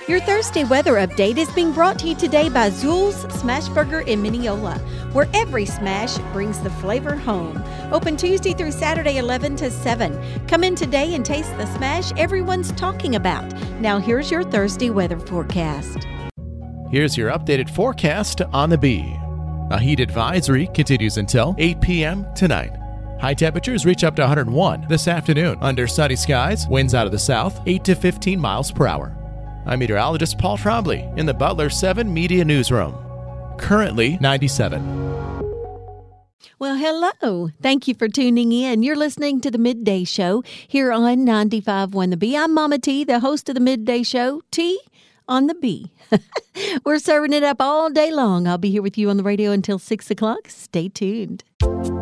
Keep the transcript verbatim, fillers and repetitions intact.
Your Thursday weather update is being brought to you today by Zool's Smash Burger in Mineola, where every smash brings the flavor home. Open Tuesday through Saturday, eleven to seven. Come in today and taste the smash everyone's talking about. Now here's your Thursday weather forecast. Here's your updated forecast on the Bee. A heat advisory continues until eight p.m. tonight. High temperatures reach up to one hundred one this afternoon. Under sunny skies, winds out of the south, eight to fifteen miles per hour. I'm meteorologist Paul Trombley in the Butler seven Media Newsroom. Currently ninety-seven. Well, hello. Thank you for tuning in. You're listening to the Midday Show here on ninety-five point one The Bee. I'm Mama T, the host of the Midday Show. T on the Bee. We're serving it up all day long. I'll be here with you on the radio until six o'clock. Stay tuned.